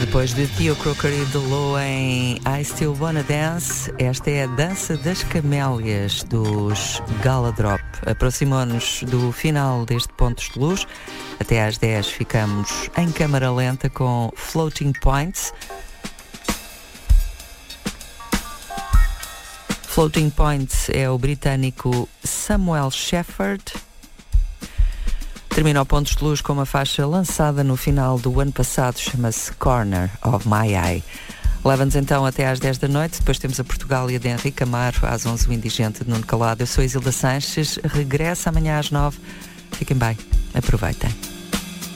Depois de Theo Crocker e Delo em I Still Wanna Dance, esta é a Dança das Camélias dos Galadrop. Aproximou-nos do final deste Pontos de Luz. Até às 10 ficamos em câmara lenta com Floating Points. Floating Points é o britânico Samuel Shepherd. Termina o Pontos de Luz com uma faixa lançada no final do ano passado, chama-se Corner of My Eye. Leva-nos então até às 10 da noite, depois temos a Portugália de Henrique Amaro, às 11 o Indigente de Nuno Calado. Eu sou a Isilda Sanches, regresso amanhã às 9. Fiquem bem, aproveitem.